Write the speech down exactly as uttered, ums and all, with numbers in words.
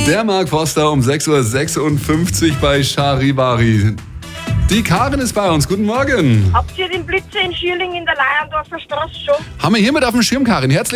Der Mark Forster um sechs Uhr sechsundfünfzig bei Charivari. Die Karin ist bei uns. Guten Morgen. Habt ihr den Blitzer in Schierling in der Leiendorfer Straße schon? Haben wir hiermit auf dem Schirm, Karin. Herzlich